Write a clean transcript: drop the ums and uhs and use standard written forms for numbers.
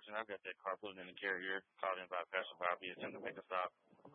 I've got that car pulling in the carrier. Called in by Pastor Bobby. It's him to make a stop.